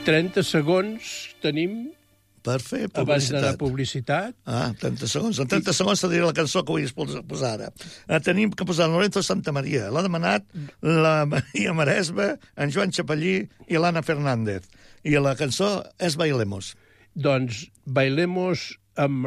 30 segons tenim Per fer abans d'anar a publicitat. publicitat. 30 segons. En 30 segons te diré la cançó que vull posar ara. Tenim que posar Lorenzo Santamaria. L'ha demanat la Maria Maresma, en Joan Chapallí i l'Anna Fernández. I la cançó és Bailemos. Doncs Bailemos amb